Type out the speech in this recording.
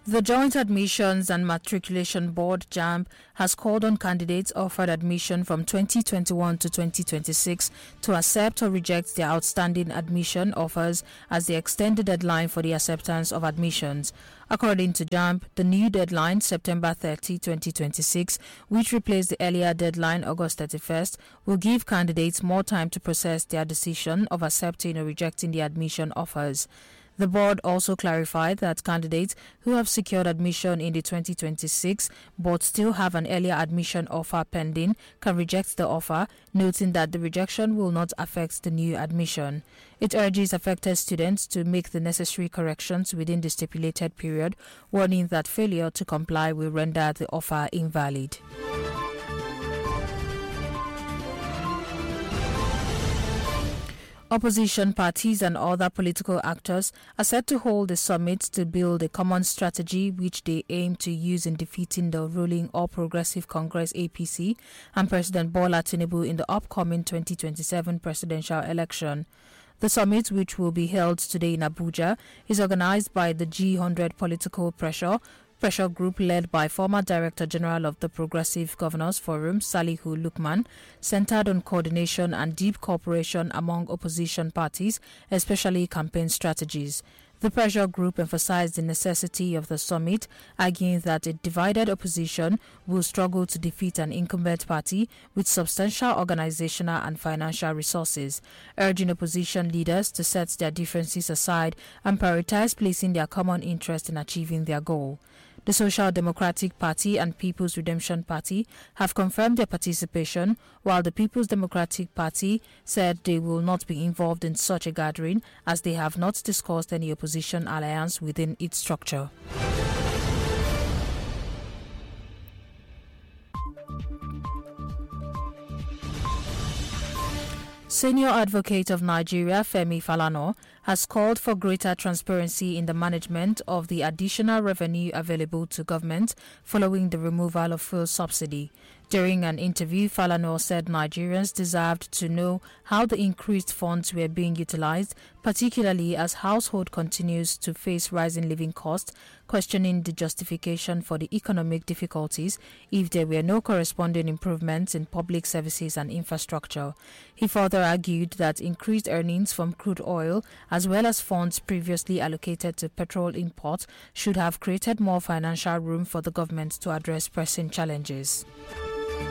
The Joint Admissions and Matriculation Board (JAMB) has called on candidates offered admission from 2021 to 2026 to accept or reject their outstanding admission offers as they extend the deadline for the acceptance of admissions. According to JAMB, the new deadline, September 30, 2026, which replaced the earlier deadline, August 31st, will give candidates more time to process their decision of accepting or rejecting the admission offers. The board also clarified that candidates who have secured admission in the 2026 but still have an earlier admission offer pending can reject the offer, noting that the rejection will not affect the new admission. It urges affected students to make the necessary corrections within the stipulated period, warning that failure to comply will render the offer invalid. Opposition parties and other political actors are set to hold a summit to build a common strategy which they aim to use in defeating the ruling All Progressive Congress (APC) and President Bola Tinubu in the upcoming 2027 presidential election. The summit, which will be held today in Abuja, is organized by the G100 Political Pressure Group led by former Director General of the Progressive Governors Forum, Salihu Lukman, centered on coordination and deep cooperation among opposition parties, especially campaign strategies. The pressure group emphasized the necessity of the summit, arguing that a divided opposition will struggle to defeat an incumbent party with substantial organizational and financial resources, urging opposition leaders to set their differences aside and prioritize placing their common interest in achieving their goal. The Social Democratic Party and People's Redemption Party have confirmed their participation, while the People's Democratic Party said they will not be involved in such a gathering as they have not discussed any opposition alliance within its structure. Senior Advocate of Nigeria, Femi Falana, has called for greater transparency in the management of the additional revenue available to government following the removal of fuel subsidy. During an interview, Falana said Nigerians deserved to know how the increased funds were being utilized, particularly as household continues to face rising living costs, questioning the justification for the economic difficulties if there were no corresponding improvements in public services and infrastructure. He further argued that increased earnings from crude oil as well as funds previously allocated to petrol imports should have created more financial room for the government to address pressing challenges.